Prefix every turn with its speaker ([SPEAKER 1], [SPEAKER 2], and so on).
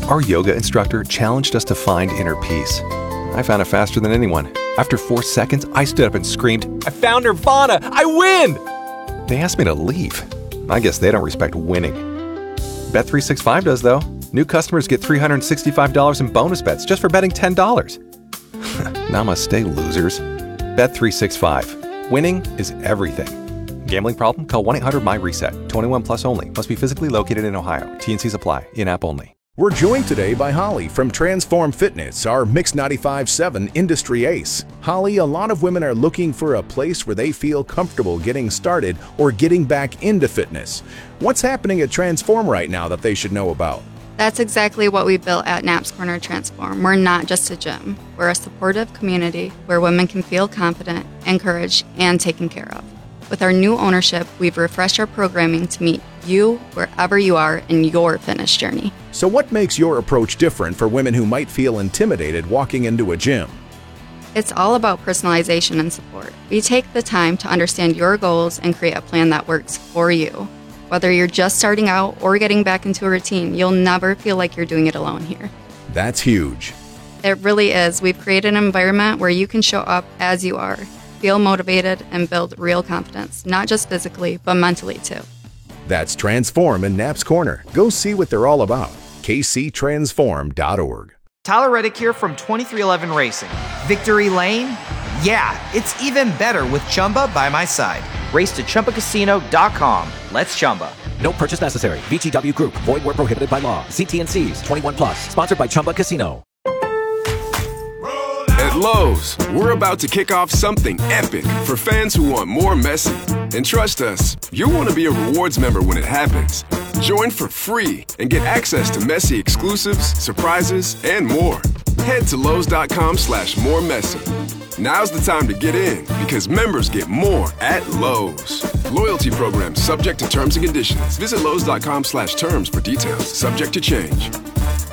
[SPEAKER 1] Our yoga instructor challenged us to find inner peace. I found it faster than anyone. After 4 seconds, I stood up and screamed, "I found Nirvana! I win!" They asked me to leave. I guess they don't respect winning. Bet365 does, though. New customers get $365 in bonus bets just for betting $10. Namaste, losers. Bet365. Winning is everything. Gambling problem? Call 1-800-MY-RESET. 21 plus only. Must be physically located in Ohio. T&Cs apply. In-app only.
[SPEAKER 2] We're joined today by Holly from Transform Fitness, our Mix 95.7 industry ace. Holly, a lot of women are looking for a place where they feel comfortable getting started or getting back into fitness. What's happening at Transform right now that they should know about?
[SPEAKER 3] That's exactly what we built at Knapp's Corner Transform. We're not just a gym. We're a supportive community where women can feel confident, encouraged, and taken care of. With our new ownership, we've refreshed our programming to meet you wherever you are in your fitness journey.
[SPEAKER 2] So what makes your approach different for women who might feel intimidated walking into a gym?
[SPEAKER 3] It's all about personalization and support. We take the time to understand your goals and create a plan that works for you. Whether you're just starting out or getting back into a routine, you'll never feel like you're doing it alone here.
[SPEAKER 2] That's huge.
[SPEAKER 3] It really is. We've created an environment where you can show up as you are, feel motivated, and build real confidence, not just physically, but mentally too.
[SPEAKER 2] That's Transform in Knapp's Corner. Go see what they're all about. kctransform.org.
[SPEAKER 4] Tyler Reddick here from 2311 Racing. Victory Lane? Yeah, it's even better with Chumba by my side. Race to ChumbaCasino.com. Let's Chumba.
[SPEAKER 5] No purchase necessary. VGW Group. Void where prohibited by law. See T&Cs. 21 plus. Sponsored by Chumba Casino.
[SPEAKER 6] At Lowe's, we're about to kick off something epic for fans who want more Messi. And trust us, you'll want to be a rewards member when it happens. Join for free and get access to Messi exclusives, surprises, and more. Head to Lowe's.com/moremessy. Now's the time to get in because members get more at Lowe's. Loyalty program subject to terms and conditions. Visit Lowe's.com/terms for details. Subject to change.